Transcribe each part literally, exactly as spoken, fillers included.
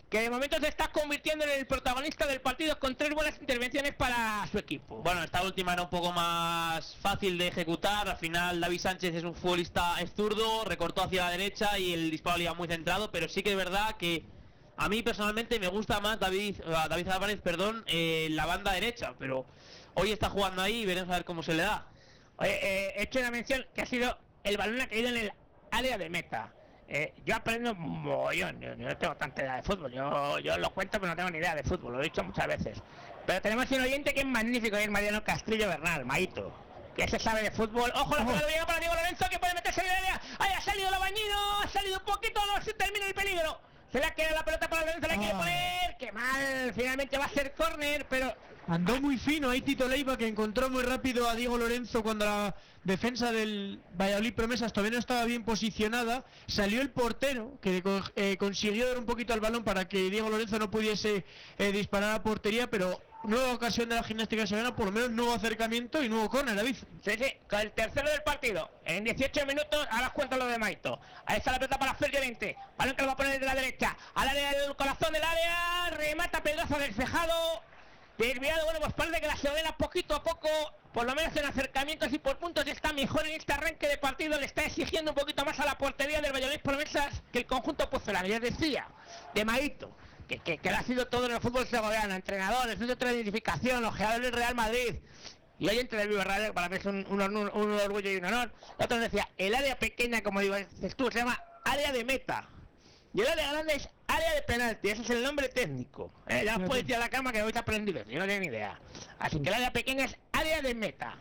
que de momento se está convirtiendo en el protagonista del partido con tres buenas intervenciones para su equipo. Bueno, esta última era un poco más fácil de ejecutar. Al final David Sánchez es un futbolista, es zurdo, recortó hacia la derecha y el disparo iba muy centrado, pero sí que es verdad que a mí personalmente me gusta más David, David Álvarez, perdón, eh, la banda derecha, pero hoy está jugando ahí y veremos a ver cómo se le da. Oye, eh, he hecho una mención que ha sido el balón ha caído en el área de meta. Eh, yo aprendo un mogollón, yo, yo no tengo tanta idea de fútbol, yo, yo lo cuento pero no tengo ni idea de fútbol, lo he dicho muchas veces. Pero tenemos un oyente que es magnífico, que es Mariano Castrillo Bernal, Maito, que se sabe de fútbol. ¡Ojo, la pelota llega para Diego Lorenzo, que puede meterse en el área! ¡Ay, ha salido la Bañino! ¡Ha salido un poquito! ¡No se termina el peligro! Se le ha quedado la pelota para Lorenzo, la quiere poner. ¡Qué mal! Finalmente va a ser córner, pero... Andó muy fino ahí Tito Leiva, que encontró muy rápido a Diego Lorenzo cuando la defensa del Valladolid Promesas todavía no estaba bien posicionada. Salió el portero, que eh, consiguió dar un poquito al balón para que Diego Lorenzo no pudiese eh, disparar a portería, pero nueva ocasión de la Gimnástica Sevillana, por lo menos nuevo acercamiento y nuevo córner, David. Sí, sí, con el tercero del partido, en dieciocho minutos, ahora os cuento lo de Maito. Ahí está la pelota para Fer Llorente, balón que lo va a poner desde la derecha, al área del corazón del área, remata pedazo despejado, desviado. Bueno, pues parece que la Segovia poquito a poco, por lo menos en acercamientos y por puntos, está mejor en este arranque de partido, le está exigiendo un poquito más a la portería del Valladolid Promesas que el conjunto pucelano. Ya decía, de Maito, que, que, que ha sido todo en el fútbol segoviano, entrenador, centro de identificación, ojeador del Real Madrid, y hoy entre el Vivo Radio, para mí es un, un, un, un orgullo y un honor. Otro decía, el área pequeña, como digo, dices tú, se llama área de meta, y el área grande es área de penalti, ese es el nombre técnico. Eh, ya os puedes ir a la cama que hoy te aprendí, yo no tengo ni idea. Así que el área pequeña es área de meta.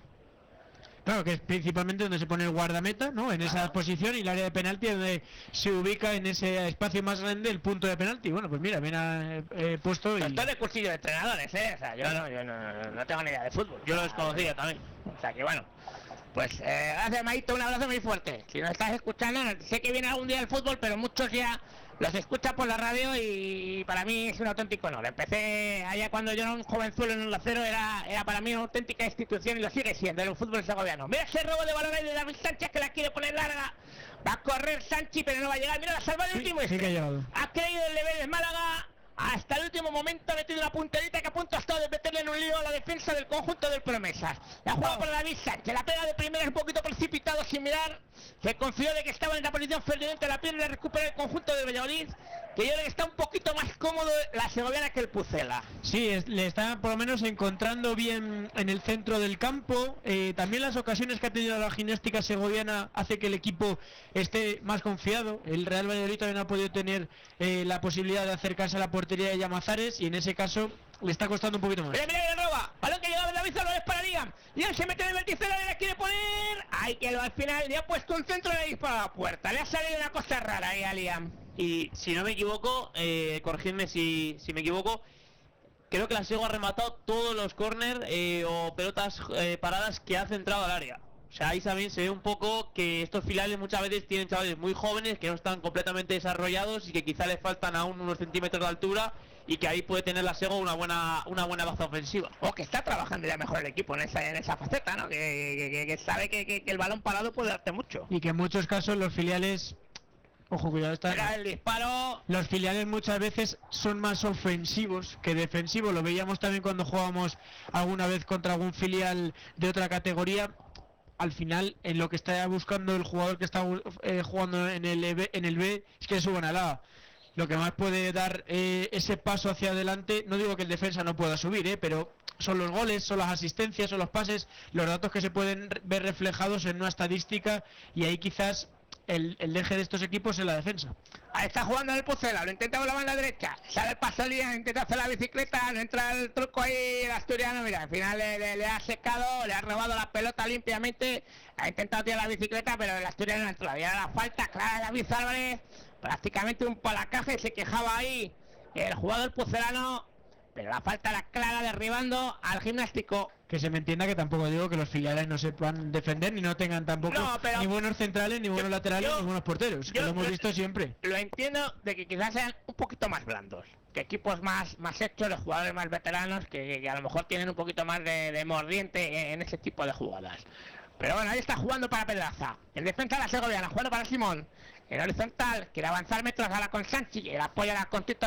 Claro, que es principalmente donde se pone el guardameta, ¿no? En esa posición, y el área de penalti donde se ubica en ese espacio más grande el punto de penalti. Bueno, pues mira, bien ha eh, puesto. Y... Esto es de cursillo de entrenadores, ¿eh? O sea, yo no, yo no, no, no tengo ni idea de fútbol. Yo lo desconocía también. O sea que bueno, pues eh, gracias Maito, un abrazo muy fuerte. Si nos estás escuchando, sé que viene algún día el fútbol, pero muchos ya los escuchan por la radio y para mí es un auténtico honor. Empecé allá cuando yo era un jovenzuelo en el Acero, era, era para mí una auténtica institución y lo sigue siendo en el fútbol segoviano. Mira ese robo de balón ahí de David Sánchez, que la quiere poner larga. Va a correr Sánchez, pero no va a llegar. Mira la salva del sí, último. Sí este. que ha llegado. Ha creído el deber de Málaga. Hasta el último momento ha metido la punterita que a punto ha estado de meterle en un lío a la defensa del conjunto del Promesas. La juega por David Sánchez, la pega de primera un poquito precipitado sin mirar. Se confió de que estaba en la posición Ferdinand, la pierde, recupera el conjunto de Valladolid, que yo creo que está un poquito más cómodo la segoviana que el Pucela. Sí, es, le está por lo menos encontrando bien en el centro del campo. Eh, también las ocasiones que ha tenido la Gimnástica Segoviana hace que el equipo esté más confiado. El Real Valladolid también ha podido tener eh, la posibilidad de acercarse a la portería de Llamazares, y en ese caso le está costando un poquito más. Mira, mira que roba, balón que llegaba David Álvarez para Liam. Liam se mete en el vértice, la quiere poner. Ay, que al final le ha puesto un centro y le ha disparado a la puerta. Le ha salido una cosa rara ahí a Liam. Y si no me equivoco, eh, corregidme si, si me equivoco, creo que la Sego ha rematado todos los córner eh, o pelotas eh, paradas que ha centrado al área. O sea, ahí también se ve un poco que estos filiales muchas veces tienen chavales muy jóvenes que no están completamente desarrollados y que quizá les faltan aún unos centímetros de altura, y que ahí puede tener la Sego una buena una buena baza ofensiva. O que está trabajando ya mejor el equipo en esa en esa faceta, ¿no? Que, que, que, que sabe que, que, que el balón parado puede darte mucho. Y que en muchos casos los filiales... Ojo, cuidado, está... Era el disparo. Los filiales muchas veces son más ofensivos que defensivos. Lo veíamos también cuando jugábamos alguna vez contra algún filial de otra categoría. Al final, en lo que está buscando el jugador que está eh, jugando en el, B, en el B es que suban al A. Lo que más puede dar eh, ese paso hacia adelante, no digo que el defensa no pueda subir, eh, pero son los goles, son las asistencias, son los pases, los datos que se pueden ver reflejados en una estadística, y ahí quizás el, el eje de estos equipos es la defensa. Ahí está jugando el Pucela, lo intenta por la banda derecha, sale el paso al día, intenta hacer la bicicleta, no entra el truco ahí el asturiano, mira, al final le, le, le ha secado, le ha robado la pelota limpiamente, ha intentado tirar la bicicleta, pero el asturiano no entra, había la falta clara de David Álvarez, prácticamente un palacaje, se quejaba ahí el jugador pucelano, pero la falta era clara, derribando al Gimnástico. Que se me entienda que tampoco digo que los filiales no sepan defender, ni no tengan tampoco no, pero ni buenos centrales, ni buenos yo, laterales, yo, ni buenos porteros, yo, que lo hemos lo, visto siempre. Lo entiendo de que quizás sean un poquito más blandos, que equipos más, más hechos, de jugadores más veteranos, que, que a lo mejor tienen un poquito más de, de mordiente en, en ese tipo de jugadas. Pero bueno, ahí está jugando para Pedraza, en defensa de la segoviana, jugando para Simón, en horizontal, quiere avanzar metros a la con Sánchez, el apoyo a la con Tito